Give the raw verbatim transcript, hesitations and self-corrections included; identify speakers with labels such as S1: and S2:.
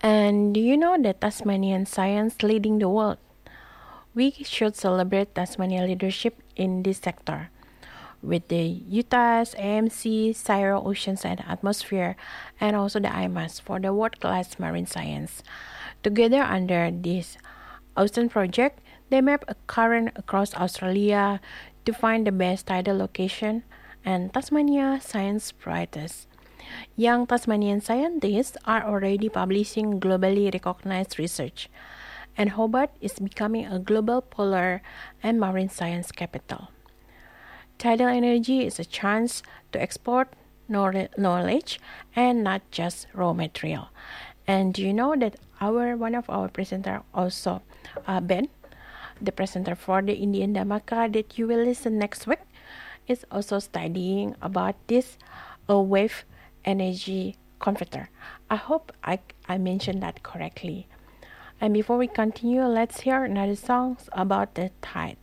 S1: And do you know that Tasmanian science leading the world? We should celebrate Tasmania leadership in this sector. With the UTAS, A M C, CSIRO Oceans and Atmosphere, and also the I M A S for the world-class marine science. Together under this Ocean project, they map a current across Australia to find the best tidal location and Tasmania science brightest. Young Tasmanian scientists are already publishing globally recognized research, and Hobart is becoming a global polar and marine science capital. Tidal energy is a chance to export knowledge and not just raw material. And do you know that our one of our presenter also, uh, Ben, the presenter for the Indian Dhamaka that you will listen next week, is also studying about this uh, wave energy converter. I hope I, I mentioned that correctly. And before we continue, let's hear another song about the tide.